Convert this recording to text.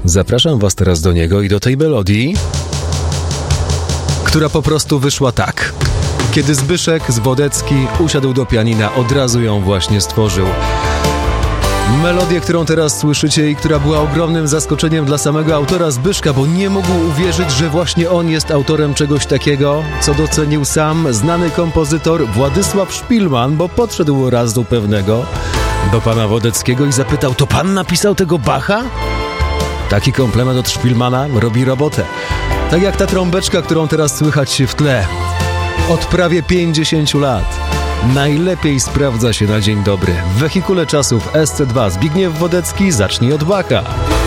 Zapraszam was teraz do niego i do tej melodii, która po prostu wyszła tak. Kiedy Zbyszek Wodecki usiadł do pianina, od razu ją właśnie stworzył. Melodię, którą teraz słyszycie i która była ogromnym zaskoczeniem dla samego autora Zbyszka, bo nie mógł uwierzyć, że właśnie on jest autorem czegoś takiego, co docenił sam znany kompozytor Władysław Szpilman, bo podszedł raz do pewnego do pana Wodeckiego i zapytał: to pan napisał tego Bacha? Taki komplement od Szpilmana robi robotę. Tak jak ta trąbeczka, którą teraz słychać w tle. Od prawie 50 lat. Najlepiej sprawdza się na dzień dobry. W wehikule czasów SC2 Zbigniew Wodecki, zacznij od Bacha.